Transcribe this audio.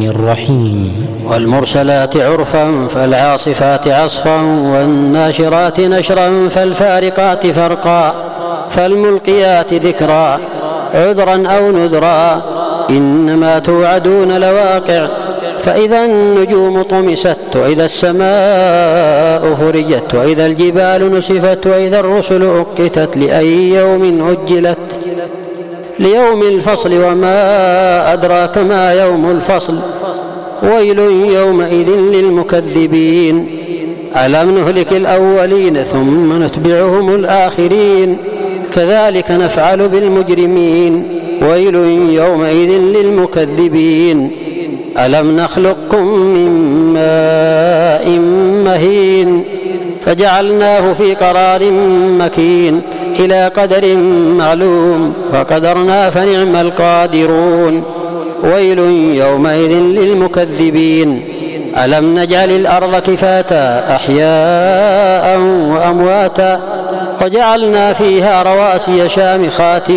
الرحيم. والمرسلات عرفا فالعاصفات عصفا والناشرات نشرا فالفارقات فرقا فالملقيات ذكرا عذرا أو نذرا إنما توعدون لواقع فإذا النجوم طمست وإذا السماء فرجت وإذا الجبال نسفت وإذا الرسل أقتت لأي يوم أجلت ليوم الفصل وما أدراك ما يوم الفصل ويل يومئذ للمكذبين ألم نهلك الأولين ثم نتبعهم الآخرين كذلك نفعل بالمجرمين ويل يومئذ للمكذبين ألم نخلقكم من ماء مهين فجعلناه في قرار مكين إلى قدر معلوم فقدرنا فنعم القادرون ويل يومئذ للمكذبين ألم نجعل الأرض كفاتا أحياء وأمواتا وجعلنا فيها رواسي شامخات